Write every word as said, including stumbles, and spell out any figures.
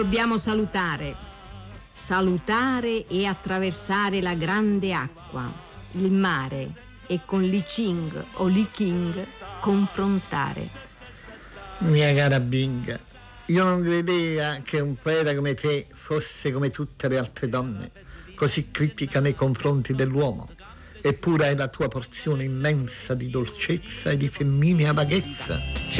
Dobbiamo salutare, salutare e attraversare la grande acqua, il mare, e con Li Ching o Li King confrontare. Mia cara Bing, io non credeva che un poeta come te fosse come tutte le altre donne, così critica nei confronti dell'uomo. Eppure hai la tua porzione immensa di dolcezza e di femminea vaghezza.